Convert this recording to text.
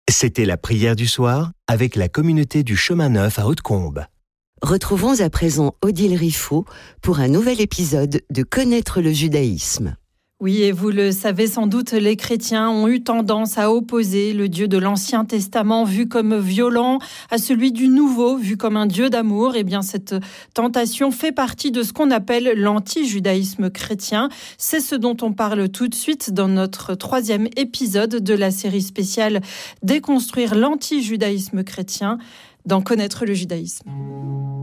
C'était la prière du soir avec la communauté du Chemin Neuf à Hautecombe. Retrouvons à présent Odile Riffaut pour un nouvel épisode de Connaître le judaïsme. Oui, et vous le savez sans doute, les chrétiens ont eu tendance à opposer le Dieu de l'Ancien Testament vu comme violent à celui du Nouveau vu comme un Dieu d'amour. Eh bien, cette tentation fait partie de ce qu'on appelle l'anti-judaïsme chrétien. C'est ce dont on parle tout de suite dans notre 3e épisode de la série spéciale Déconstruire l'anti-judaïsme chrétien dans Connaître le judaïsme.